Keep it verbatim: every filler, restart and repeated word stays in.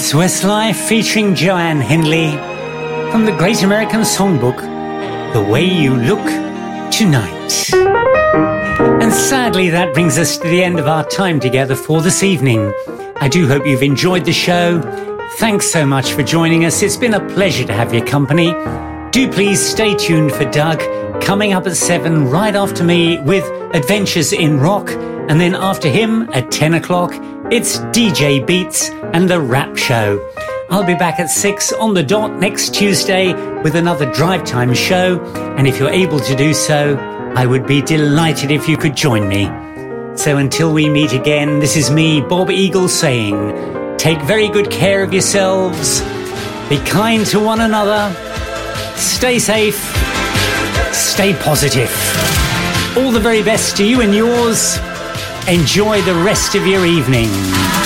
That's Westlife featuring Joanne Hindley from the Great American Songbook, The Way You Look Tonight. And sadly, that brings us to the end of our time together for this evening. I do hope you've enjoyed the show. Thanks so much for joining us. It's been a pleasure to have your company. Do please stay tuned for Doug, coming up at seven right after me with Adventures in Rock. And then after him at ten o'clock, it's D J Beats and The Rap Show. I'll be back at six on the dot next Tuesday with another Drive Time show. And if you're able to do so, I would be delighted if you could join me. So until we meet again, this is me, Bob Eagle, saying, take very good care of yourselves, be kind to one another, stay safe, stay positive. All the very best to you and yours. Enjoy the rest of your evening.